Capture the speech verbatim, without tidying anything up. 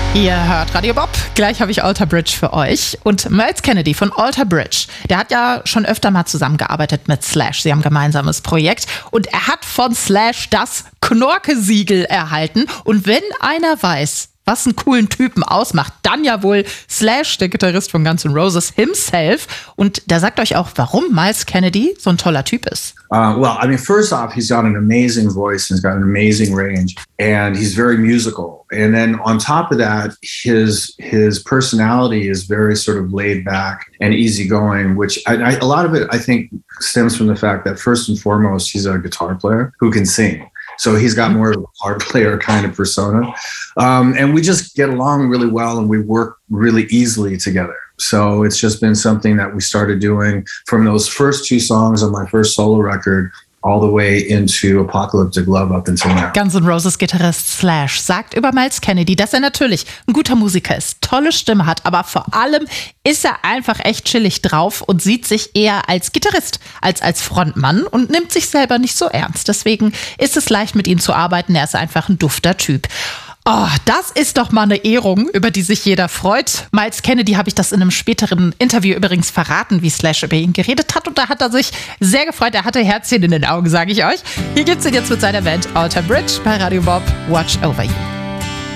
Ihr hört Radio Bob. Gleich habe ich Alter Bridge für euch. Und Myles Kennedy von Alter Bridge, der hat ja schon öfter mal zusammengearbeitet mit Slash. Sie haben ein gemeinsames Projekt. Und er hat von Slash das Knorke-Siegel erhalten. Und wenn einer weiß, was einen coolen Typen ausmacht, dann ja wohl Slash, der Gitarrist von Guns N' Roses himself. Und der sagt euch auch, warum Myles Kennedy so ein toller Typ ist. Uh, well, I mean, first off, he's got an amazing voice. He's got an amazing range, and he's very musical. And then on top of that, his his personality is very sort of laid back and easygoing, which I, I, a lot of it, I think, stems from the fact that first and foremost, he's a guitar player who can sing. So he's got more of a hard player kind of persona. Um, and we just get along really well, and we work really easily together. So it's just been something that we started doing from those first two songs on my first solo record all the way into Apocalyptic Love up until now. Guns N' Roses Gitarrist Slash sagt über Myles Kennedy, dass er natürlich ein guter Musiker ist, tolle Stimme hat, aber vor allem ist er einfach echt chillig drauf und sieht sich eher als Gitarrist als als Frontmann und nimmt sich selber nicht so ernst. Deswegen ist es leicht, mit ihm zu arbeiten. Er ist einfach ein dufter Typ. Oh, das ist doch mal eine Ehrung, über die sich jeder freut. Myles Kennedy habe ich das in einem späteren Interview übrigens verraten, wie Slash über ihn geredet hat. Und da hat er sich sehr gefreut. Er hatte Herzchen in den Augen, sage ich euch. Hier gibt's ihn jetzt mit seiner Band Alter Bridge bei Radio Bob. Watch Over You.